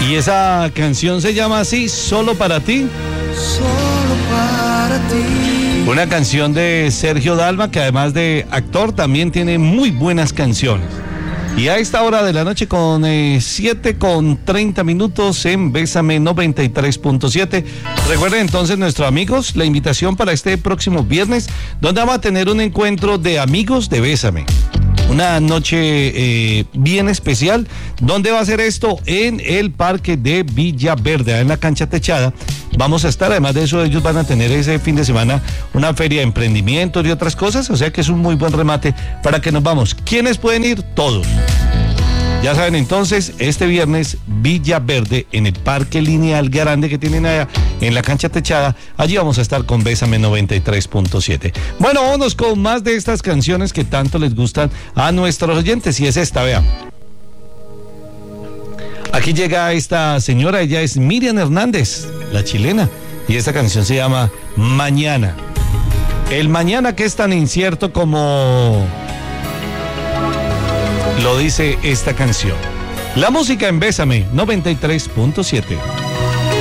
Y esa canción se llama así, Solo para ti. Solo para ti. Una canción de Sergio Dalma, que además de actor también tiene muy buenas canciones. Y a esta hora de la noche con 7:30 en Bésame 93.7. Recuerden entonces, nuestros amigos, la invitación para este próximo viernes, donde vamos a tener un encuentro de amigos de Bésame. Una noche bien especial. ¿Dónde va a ser esto? En el parque de Villaverde, en la cancha techada. Vamos a estar, además de eso, ellos van a tener ese fin de semana una feria de emprendimientos y otras cosas, o sea que es un muy buen remate para que nos vamos. ¿Quiénes pueden ir? Todos. Ya saben, entonces, este viernes, Villaverde, en el parque lineal grande que tienen allá, en la cancha techada, allí vamos a estar con Bésame 93.7. Bueno, vámonos con más de estas canciones que tanto les gustan a nuestros oyentes, y es esta, vean. Aquí llega esta señora, ella es Miriam Hernández, la chilena, y esta canción se llama Mañana. El mañana que es tan incierto como lo dice esta canción. La música en Bésame 93.7.